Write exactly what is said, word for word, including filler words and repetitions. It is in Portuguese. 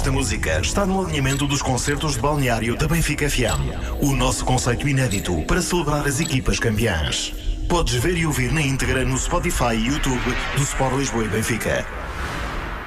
desta música está no alinhamento dos concertos de balneário da Benfica F M. O nosso conceito inédito para celebrar as equipas campeãs. Podes ver e ouvir na íntegra no Spotify e YouTube do Sport Lisboa e Benfica.